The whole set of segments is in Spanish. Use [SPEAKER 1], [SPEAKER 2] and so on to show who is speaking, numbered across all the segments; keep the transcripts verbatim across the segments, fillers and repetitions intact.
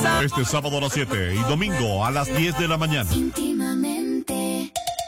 [SPEAKER 1] Este sábado a las siete y domingo a las diez de la mañana.
[SPEAKER 2] Íntimamente.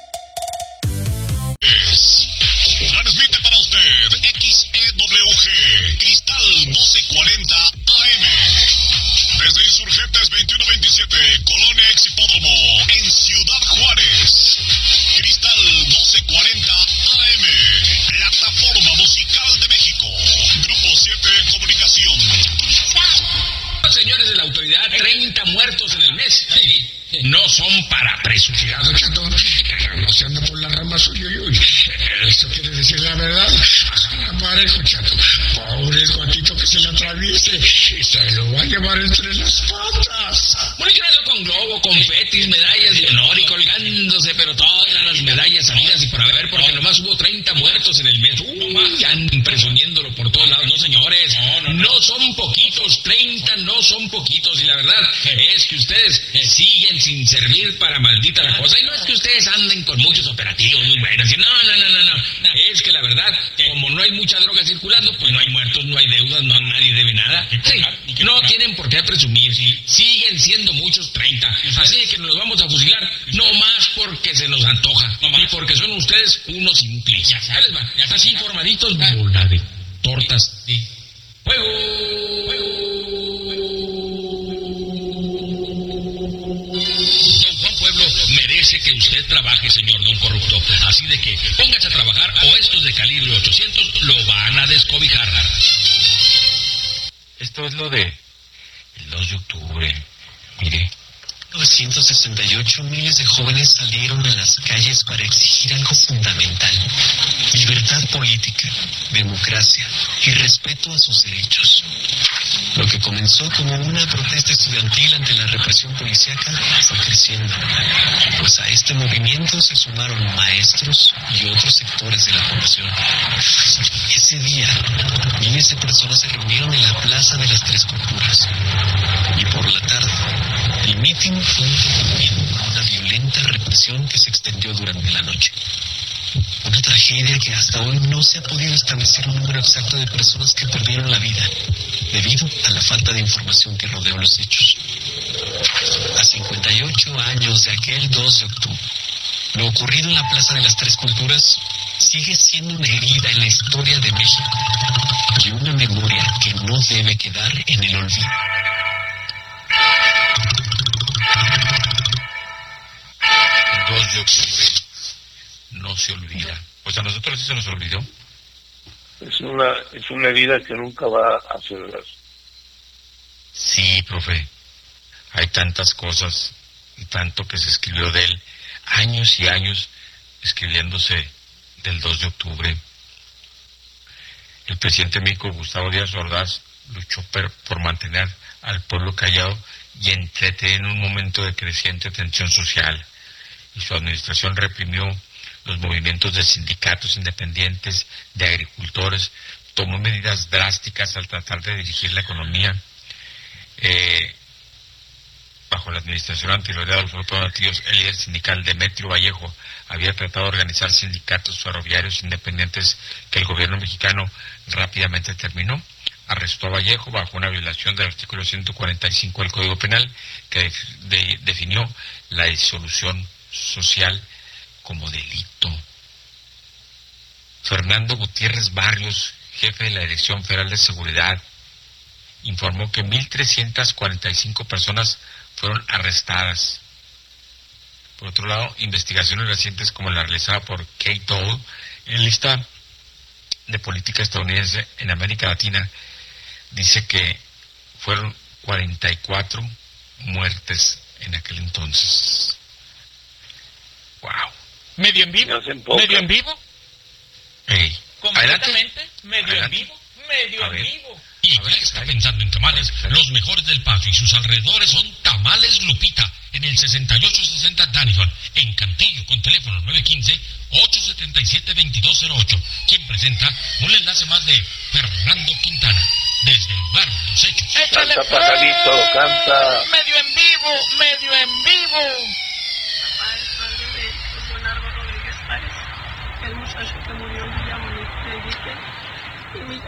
[SPEAKER 3] Transmite para usted X E W G, Cristal doce cuarenta A M. Desde Insurgentes veintiuno veintisiete, Colonia Exhipódromo, en Ciudad Juárez. Cristal doce cuarenta A M, plataforma musical de México. Grupo siete Comunicación.
[SPEAKER 4] Señores de la autoridad, treinta muertos en el mes. No son para presucidados, chato. No se anda por las ramas. Uy, uy, uy. Esto quiere decir la verdad. Parejo, chato. Pobre gatito que se le atraviese y se lo va a llevar entre las patas. Municionado con globo, confetis, medallas de honor y colgándose, pero todas las medallas salidas y por haber, porque nomás hubo treinta muertos en el mes. Uh, ya andan presumiéndolo por todos lados. No, señores. No, no, no. No son poquitos. treinta no son poquitos. Y la verdad es que ustedes siguen sin servir para maldita la cosa. Y no es que ustedes anden con muchos operativos muy buenos. Y no, no, no, no, no. Es que la verdad, como no hay mucha droga circulando, pues no hay muertos, no hay deudas, no nadie debe nada. Sí, no tienen por qué presumir. Siguen siendo muchos treinta. Así que nos los vamos a fusilar, no más porque se nos antoja. Y porque son ustedes unos simples. Ya les va. Así informaditos, bola de tortas. ¡Fuego! Merece que usted trabaje, señor don corrupto. Así de que póngase a trabajar o estos de calibre ochocientos lo van a descobijar.
[SPEAKER 5] Esto es lo de el dos de octubre. Mire.
[SPEAKER 6] mil novecientos sesenta y ocho, miles de jóvenes salieron a las calles para exigir algo fundamental: libertad política, democracia y respeto a sus derechos. Lo que comenzó como una protesta estudiantil ante la represión policíaca fue creciendo, pues a este movimiento se sumaron maestros y otros sectores de la población. Ese día, miles de personas se reunieron en la Plaza de las Tres Culturas, y por la tarde, el mitin fue en una violenta represión que se extendió durante la noche. Una tragedia que hasta hoy no se ha podido establecer un número exacto de personas que perdieron la vida debido a la falta de información que rodeó los hechos. A cincuenta y ocho años de aquel dos de octubre, lo ocurrido en la Plaza de las Tres Culturas sigue siendo una herida en la historia de México y una memoria que no debe quedar en el olvido.
[SPEAKER 5] El dos de octubre no se olvida. Pues a nosotros sí se nos olvidó.
[SPEAKER 7] Es una, es una herida que nunca va a cerrar.
[SPEAKER 5] Sí, profe. Hay tantas cosas y tanto que se escribió de él. Años y años escribiéndose del dos de octubre. El presidente México, Gustavo Díaz Ordaz, luchó per, por mantener al pueblo callado y entretener en un momento de creciente tensión social. Y su administración reprimió los movimientos de sindicatos independientes, de agricultores, tomó medidas drásticas al tratar de dirigir la economía. Eh, bajo la administración anterior de Adolfo López Mateos, el líder sindical Demetrio Vallejo había tratado de organizar sindicatos ferroviarios independientes que el gobierno mexicano rápidamente terminó. Arrestó a Vallejo bajo una violación del artículo ciento cuarenta y cinco del Código Penal, que de, de, definió la disolución social como delito. Fernando Gutiérrez Barrios, jefe de la Dirección Federal de Seguridad, informó que mil trescientas cuarenta y cinco personas fueron arrestadas. Por otro lado, investigaciones recientes como la realizada por Kate Dole en lista de política estadounidense en América Latina dice que fueron cuarenta y cuatro muertes en aquel entonces. Wow.
[SPEAKER 8] ¿Medio en vivo? ¿Medio en vivo?
[SPEAKER 5] Hey.
[SPEAKER 8] ¿Completamente? ¿Medio Adelante. en vivo? ¿Medio en vivo?
[SPEAKER 4] Y usted está pensando en tamales, los mejores del Paso y sus alrededores son Tamales Lupita, en el sesenta y ocho sesenta Danison, en Cantillo, con teléfono nueve uno cinco, ocho siete siete, dos dos cero ocho. Quien presenta un enlace más de Fernando Quintana, desde el lugar de los hechos.
[SPEAKER 7] Canta, pajarito, canta.
[SPEAKER 8] Medio en vivo, medio en vivo.